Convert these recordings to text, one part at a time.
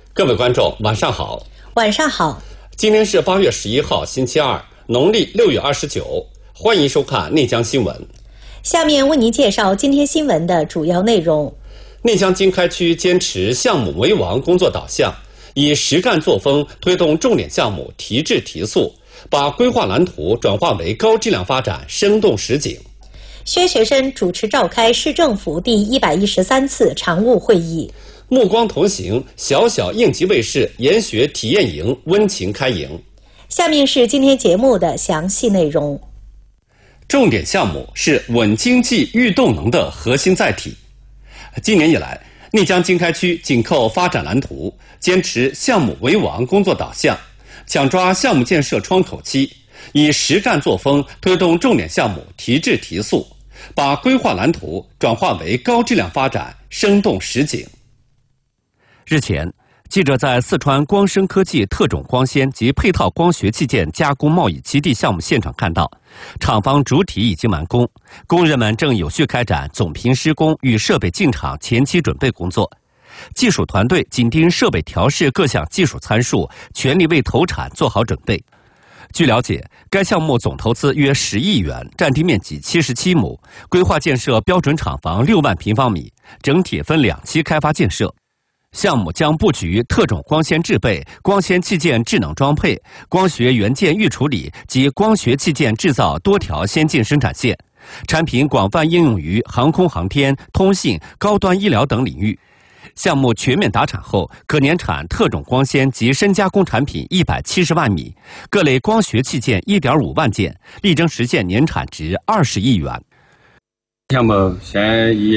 各位观众，晚上好。 晚上好。 今天是8月11号，星期二，农历6月29。欢迎收看内江新闻。 下面为您介绍今天新闻的主要内容。 内江经开区坚持项目为王工作导向，以实干作风推动重点项目提质提速，把规划蓝图转化为高质量发展生动实景。 薛学深主持召开市政府第113次常务会议。 目光同行，小小应急卫士研学体验营温情开营。 下面是今天节目的详细内容。 重点项目是稳经济育动能的核心载体。今年以来，内江经开区紧扣发展蓝图，坚持项目为王工作导向，抢抓项目建设窗口期，以实干作风推动重点项目提质提速，把规划蓝图转化为高质量发展生动实景。日前，记者在四川光生科技特种光纤及配套光学器件加工贸易基地项目现场看到，厂房主体已经完工，工人们正有序开展总平施工与设备进场前期准备工作。技术团队紧盯设备调试各项技术参数，全力为投产做好准备。据了解，该项目总投资约10亿元，占地面积77亩，规划建设标准厂房6万平方米，整体分2期开发建设。项目将布局特种光纤制备、光纤器件智能装配、光学元件预处理及光学器件制造多条先进生产线，产品广泛应用于航空航天、通信、高端医疗等领域。项目全面达产后，可年产特种光纤及深加工产品170万米，各类光学器件1.5万件，力争实现年产值20亿元。 项目现于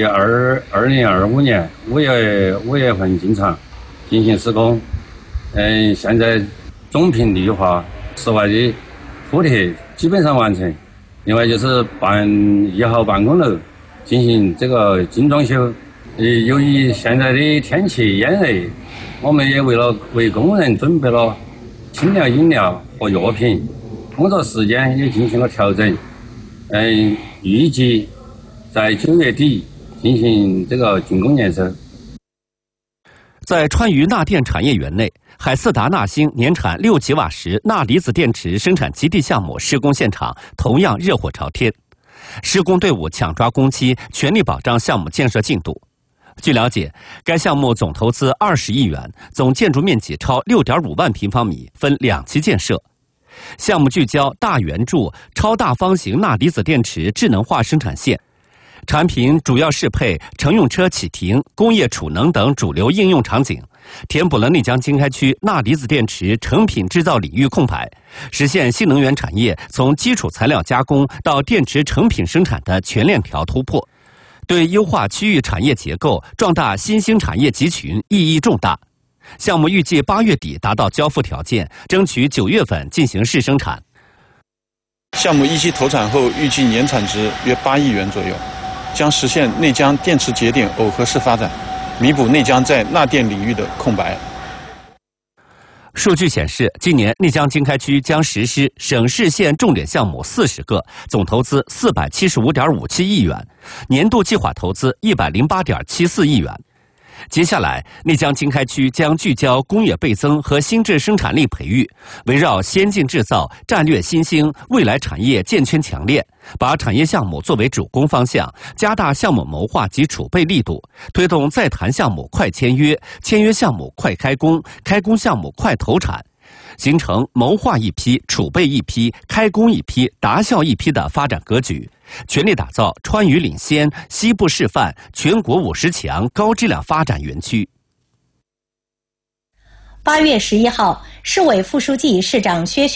2025年5月份进场进行施工。现在总平绿化、室外的铺贴基本上完成。另外就是1号办公楼进行这个精装修。由于现在的天气炎热，我们也为工人准备了清凉饮料和药品，工作时间也进行了调整。预计在9月底进行这个竣工验收。 在川渝钠电产业园内，海四达钠星年产6吉瓦时钠离子电池生产基地项目施工现场同样热火朝天，施工队伍抢抓工期，全力保障项目建设进度。据了解，该项目总投资20亿元，总建筑面积超6.5万平方米，分2期建设。项目聚焦大圆柱、超大方形钠离子电池智能化生产线。产品主要适配乘用车启停、工业储能等主流应用场景，填补了内江经开区钠离子电池成品制造领域空白，实现新能源产业从基础材料加工到电池成品生产的全链条突破，对优化区域产业结构、壮大新兴产业集群意义重大。项目预计8月底达到交付条件，争取9月份进行试生产。 项目1期投产后，预计年产值约8亿元左右，将实现内江电池节点耦合式发展，弥补内江在钠电领域的空白。数据显示，今年内江经开区将实施省市县重点项目40个，总投资475.57亿元，年度计划投资108.74亿元。接下来，内江经开区将聚焦工业倍增和新质生产力培育，围绕先进制造、战略新兴、未来产业建圈强链，把产业项目作为主攻方向，加大项目谋划及储备力度，推动在谈项目快签约、签约项目快开工、开工项目快投产，形成谋划一批、储备一批、开工一批、达效一批的发展格局，全力打造川渝领先、西部示范、全国50强高质量发展园区。 8月11号，市委副书记、市长薛